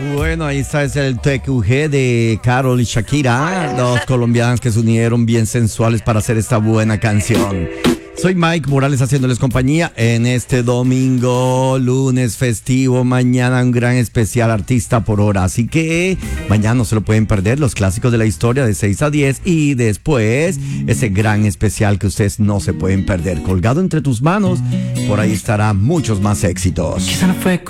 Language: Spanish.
Bueno, ahí está es el TQG de Karol y Shakira, dos colombianas que se unieron bien sensuales para hacer esta buena canción. Soy Mike Morales haciéndoles compañía en este domingo, lunes festivo, mañana un gran especial artista por hora, así que mañana no se lo pueden perder, los clásicos de la historia de 6 a 10 y después ese gran especial que ustedes no se pueden perder, colgado entre tus manos, por ahí estará muchos más éxitos. Quizá no fue